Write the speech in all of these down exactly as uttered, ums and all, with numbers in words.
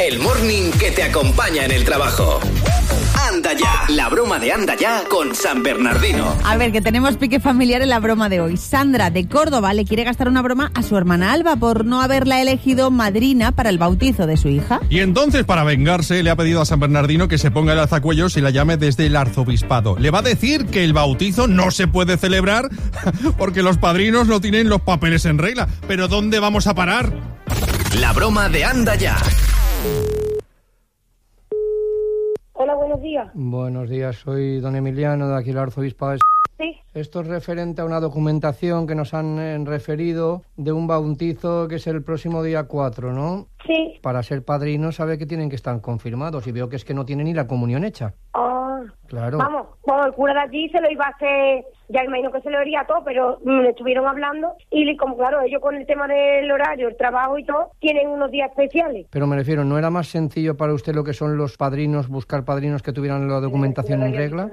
el morning que te acompaña en el trabajo. Anda ya, la broma de Anda ya con San Bernardino. A ver, que tenemos pique familiar en la broma de hoy. Sandra, de Córdoba, le quiere gastar una broma a su hermana Alba por no haberla elegido madrina para el bautizo de su hija. Y entonces, para vengarse, le ha pedido a San Bernardino que se ponga el alzacuellos y la llame desde el arzobispado. Le va a decir que el bautizo no se puede celebrar porque los padrinos no tienen los papeles en regla. ¿Pero dónde vamos a parar? La broma de Anda ya. Hola, buenos días. Buenos días, soy don Emiliano de aquí el arzobispado de... Sí. Esto es referente a una documentación que nos han eh, referido de un bautizo que es el próximo día cuatro, ¿no? Sí. Para ser padrinos sabe que tienen que estar confirmados y veo que es que no tienen ni la comunión hecha. Ah, claro. Vamos, bueno, el cura de allí se lo iba a hacer, ya imagino que se lo haría todo, pero mm, le estuvieron hablando y como claro, ellos con el tema del horario, el trabajo y todo, tienen unos días especiales. Pero me refiero, ¿no era más sencillo para usted lo que son los padrinos, buscar padrinos que tuvieran la documentación en regla?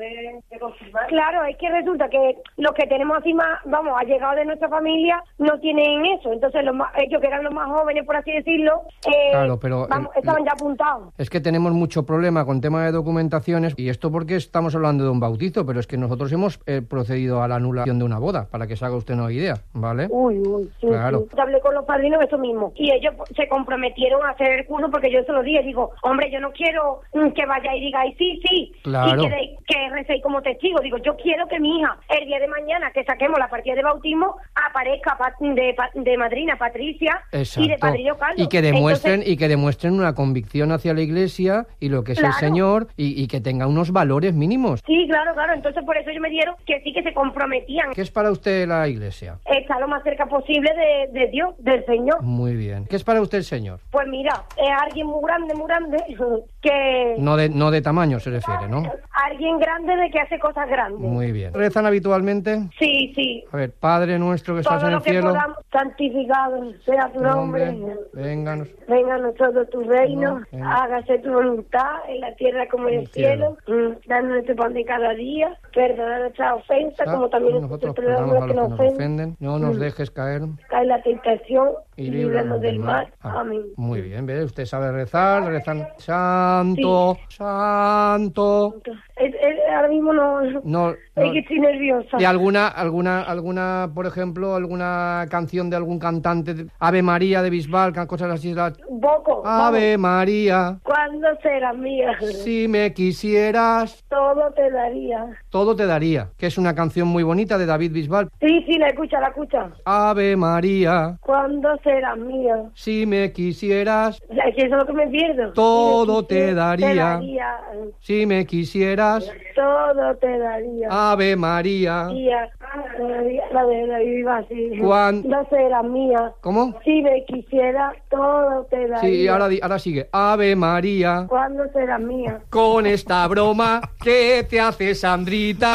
Claro, es que resulta que los que tenemos así más, vamos, allegados de nuestra familia, no tienen eso. Entonces los más, ellos que eran los más jóvenes, por así decirlo, eh, claro, pero vamos, el, estaban ya apuntados. Es que tenemos mucho problema con tema de documentaciones, y esto porque estamos hablando de un bautizo, pero es que nosotros hemos eh, procedido a la anulación de una boda, para que se haga usted una idea, ¿vale? Uy, uy, sí, claro. Sí. Yo hablé con los padrinos de eso mismo, y ellos se comprometieron a hacer el curso porque yo se lo dije, digo, hombre, yo no quiero mm, que vaya y digáis sí, sí, claro. y que, de, que recéis como testigo, digo, yo quiero que mi hija, el día de mañana que saquemos la partida de bautismo, aparezca de, de madrina Patricia. Exacto. Y de padrino Carlos. Y que demuestren, Entonces, y que demuestren una convicción hacia la Iglesia y lo que es claro. el Señor, y, y que tenga unos valores mínimos. Sí, claro, claro, entonces por eso ellos me dieron que sí que se comprometían. ¿Qué es para usted la Iglesia? Está lo más cerca posible de, de Dios, del Señor. Muy bien. ¿Qué es para usted el Señor? Pues mira, es alguien muy grande, muy grande, que... No de, no de tamaño se refiere, ¿no? Alguien grande de que hace cosas grandes. Muy bien. ¿Rezan habitualmente? Sí, sí. A ver, Padre nuestro que estás Todo en el lo que cielo. Podamos, santificado sea tu nombre. nombre. Vénganos. Venga a nosotros tu reino. No, hágase tu voluntad en la tierra como en el cielo. cielo. Mm, danos nuestro pan de cada día. Perdona nuestras ofensas, como también nosotros perdonamos a los que nos ofenden. ofenden. No nos dejes caer. Cae la tentación y líbranos del mal. Ah, Amén. Muy bien, ¿ves? Usted sabe rezar, rezan santo, sí. santo. Es, es, ahora mismo no, no, no, es que estoy nerviosa. ¿Y alguna, alguna, alguna, por ejemplo, alguna canción de algún cantante, de Ave María de Bisbal, cosas así? La... Poco. Ave vamos. María. ¿Cuándo será mía? Si me quisieras. Todo te daría. Todo te daría, que es una canción muy bonita de David Bisbal. Sí, sí, la escucha, la escucha. Ave María. ¿Cuándo será mía? Si me quisieras. Es que eso es lo que me pierdo. Todo si me te, daría. te daría. Si me quisieras. Todo te daría. Ave María. María. La de la viva así. ¿Cuándo será mía? ¿Cómo? Si me quisiera, todo te daría. Sí, ahora, ahora sigue. Ave María. ¿Cuándo será mía? Con esta broma que te hace Sandrita.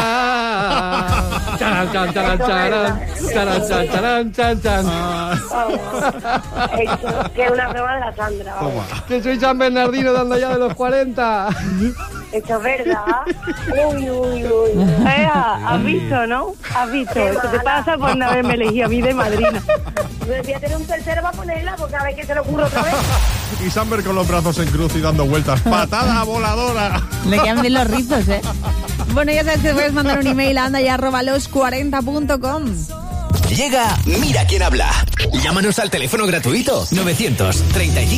Charan, chan, charan, charan. Charan, chan, charan, chan, chan. Eso, que es una broma de la Sandra. Que soy San Bernardino dando ya de los cuarenta. Esto es verdad. Uy, uy, uy. Eh, has visto, ¿no? Has visto. Eso te pasa por no haberme elegido a mí de madrina. Voy a tener un tercero para ponerla porque a ver qué se le ocurre otra vez. Y Samber con los brazos en cruz y dando vueltas. ¡Patada voladora! Le quedan bien los rizos, ¿eh? Bueno, ya sabes que puedes mandar un email a anda y arroba los cuarenta punto com. Llega Mira quién habla. Llámanos al teléfono gratuito novecientos treinta y cinco